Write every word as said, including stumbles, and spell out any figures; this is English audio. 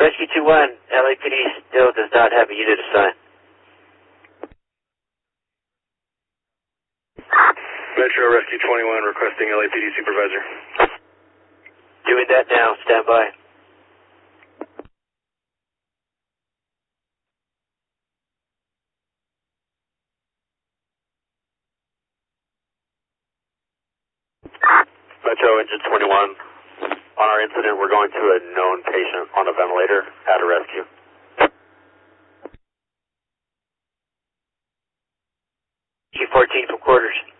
Rescue two one, L A P D still does not have a unit assigned. Metro Rescue twenty-one requesting L A P D supervisor. Doing that now, stand by. Metro Engine twenty-one, on our incident we're going to a known patient on a ventilator at a rescue. G fourteen from quarters.